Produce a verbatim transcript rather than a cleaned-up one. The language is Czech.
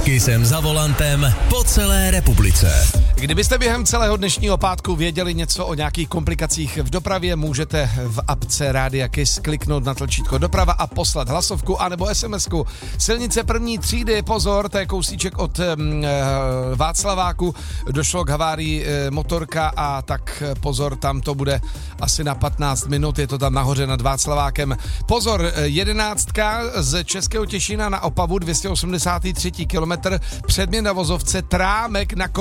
Kissem za volantem po celé republice. Kdybyste během celého dnešního pátku věděli něco o nějakých komplikacích v dopravě, můžete v apce Rádia Kiss kliknout na tlačítko doprava a poslat hlasovku anebo SMSku. Silnice první třídy, pozor, to je kousíček od e, Václaváku, došlo k havárii e, motorka a tak pozor, tam to bude asi na patnáct minut, je to tam nahoře nad Václavákem. Pozor, jedenáctka z Českého Těšína na Opavu, dvě stě osmdesát tři kilometr, předmět na vozovce, Trámek na